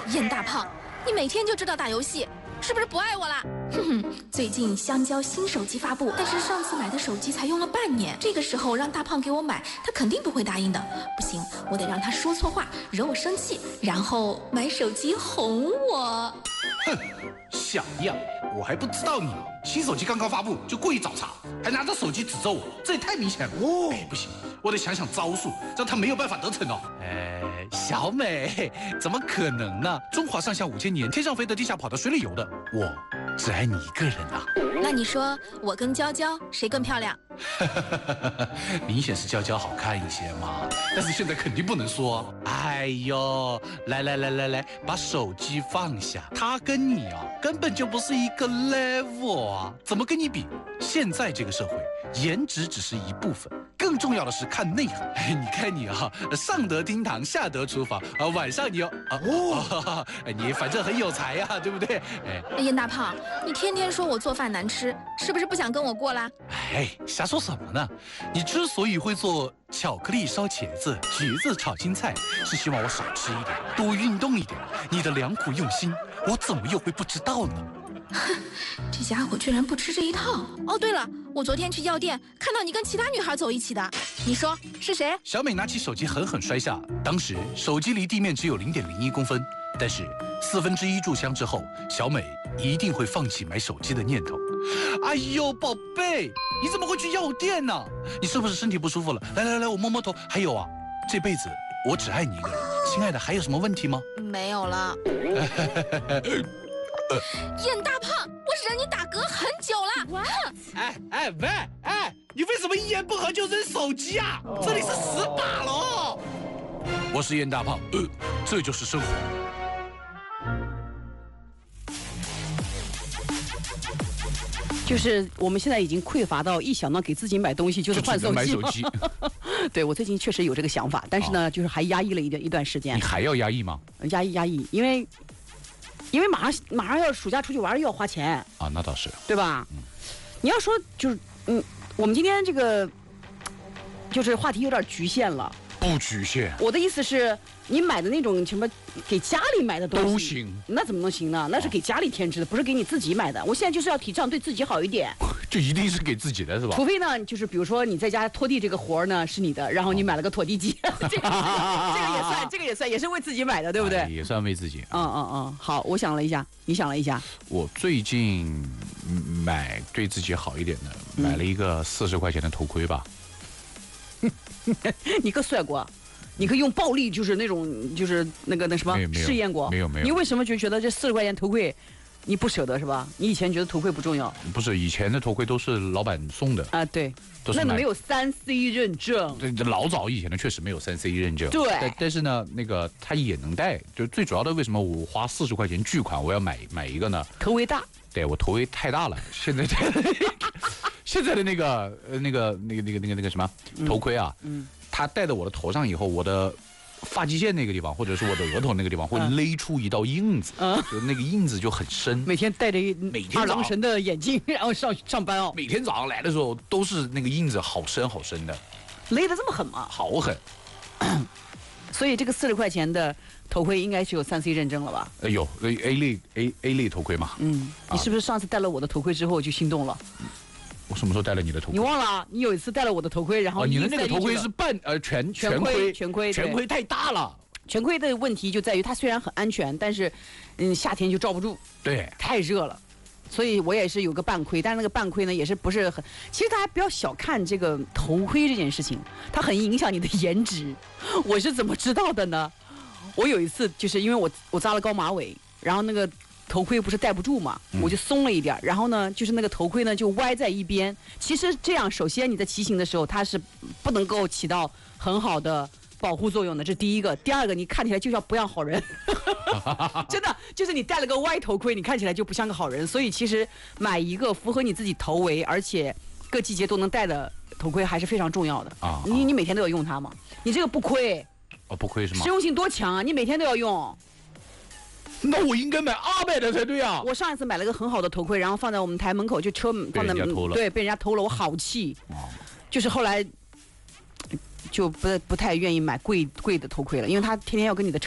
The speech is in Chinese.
燕大胖，你每天就知道打游戏，是不是不爱我啦？哼哼，最近香蕉新手机发布，但是上次买的手机才用了半年，这个时候让大胖给我买，他肯定不会答应的。不行，我得让他说错话，惹我生气，然后买手机哄我。 哼，小样，我还不知道你，新手机刚刚发布就故意找茬，还拿着手机指责我，这也太明显了。哦，不行，我得想想招数，让他没有办法得逞哦。小美，怎么可能呢？中华上下5000年，天上飞的，地下跑的，水里游的，我只爱你一个人啊。 那你说我跟娇娇谁更漂亮？ 明显是娇娇好看一些嘛，但是现在肯定不能说。哎呦，来，把手机放下，他跟你啊根本就不是一个 level 啊，怎么跟你比？现在这个社会，颜值只是一部分。更重要的是看内涵。你看你啊，上得厅堂，下得厨房啊，晚上你你反正很有才呀，对不对？ 燕大胖，你天天说我做饭难吃，是不是不想跟我过啦？ 瞎说什么呢？你之所以会做巧克力烧茄子、橘子炒青菜，是希望我少吃一点，多运动一点。你的良苦用心，我怎么又会不知道呢？ 这家伙居然不吃这一套。哦，对了，我昨天去药店看到你跟其他女孩走一起的，你说是谁？ 小美拿起手机狠狠摔下，当时手机离地面只有0.01公分，但是1/4炷香之后，小美一定会放弃买手机的念头。哎呦，宝贝，你怎么会去药店呢？你是不是身体不舒服了？来，我摸摸头。还有啊，这辈子我只爱你一个人，亲爱的，还有什么问题吗？ 没有了。燕大胖，我忍你打嗝很久了。 你为什么一言不合就扔手机啊？这里是死把了。我是燕大胖，这就是生活。 就是我们现在已经匮乏到一想到给自己买东西就是换手机。 买手机。 对，我最近确实有这个想法，但是呢，就是还压抑了一段时间。 你还要压抑吗？ 压抑，因为马上要暑假出去玩又要花钱啊，那倒是， 对吧？你要说就是我们今天这个就是话题有点局限了。 不局限。 我的意思是，你买的那种什么给家里买的东西都行， 那怎么能行呢？那是给家里添置的，不是给你自己买的。我现在就是要提倡对自己好一点。 就一定是给自己的是吧？ 除非呢，就是比如说你在家拖地这个活呢是你的，然后你买了个拖地机，这个也算，也是为自己买的，对不对？ 也算为自己。 好，我想了一下，你想了一下。 我最近买对自己好一点的，买了一个40块钱的头盔吧。 你个帅过，你可以用暴力，就是那种，就是那什么试验过？ 没有。 你为什么就觉得这40块钱头盔你不舍得是吧？你以前觉得头盔不重要？ 不是，以前的头盔都是老板送的啊，对，那没有3C 认证。 对，老早以前的确实没有3C 认证。 对， 但是呢，那个它也能戴。就最主要的，为什么我花40块钱巨款，我要买一个呢？ 头围大。 对，我头围太大了，现在的那个什么头盔啊，它戴在我的头上以后，我的发际线那个地方，或者是我的额头那个地方，会勒出一道印子，就那个印子就很深。 每天戴着二郎神的眼镜，然后上班哦。 每天早上来的时候都是那个印子好深的。 勒得这么狠吗？ 好狠。 所以这个40块钱的头盔应该是有3C 认证了吧？ 有 A 类头盔嘛。 你是不是上次戴了我的头盔之后就心动了？ 我什么时候戴了你的头盔？ 你忘了？你有一次戴了我的头盔，然后你的那个头盔是全盔，全盔太大了。 全盔的问题就在于它虽然很安全，但是夏天就罩不住， 对， 太热了。所以我也是有个半盔，但是那个半盔呢也是不是很。其实大家不要小看这个头盔这件事情，它很影响你的颜值。我是怎么知道的呢？我有一次就是因为我扎了高马尾，然后那个头盔不是戴不住嘛，我就松了一点，然后呢就是那个头盔呢就歪在一边。其实这样，首先你在骑行的时候它是不能够起到很好的保护作用的，这是第一个。第二个，你看起来就像不像好人。真的就是你戴了个歪头盔，你看起来就不像个好人。所以其实买一个符合你自己头围，而且各季节都能戴的头盔还是非常重要的啊。你每天都要用它吗？你这个不亏哦，不亏是吗？ 实用性多强啊！你每天都要用。 那我应该买200的才对啊！ 我上一次买了个很好的头盔，然后放在我们台门口，就车放在对，被人家偷了，我好气。就是后来就不太愿意买贵的头盔了，因为他天天要跟你的车。